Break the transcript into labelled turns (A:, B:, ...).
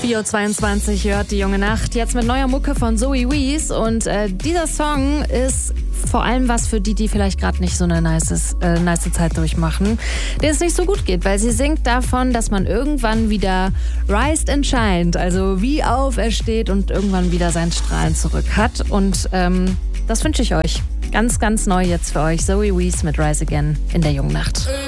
A: 4:22 Uhr hört die junge Nacht. Jetzt mit neuer Mucke von Zoe Wees. Und dieser Song ist vor allem was für die vielleicht gerade nicht so eine nice Zeit durchmachen, denen es nicht so gut geht, weil sie singt davon, dass man irgendwann wieder rised and shined, also wie aufersteht und irgendwann wieder sein Strahlen zurück hat. Und das wünsche ich euch. Ganz, ganz neu jetzt für euch. Zoe Wees mit Rise Again in der jungen Nacht.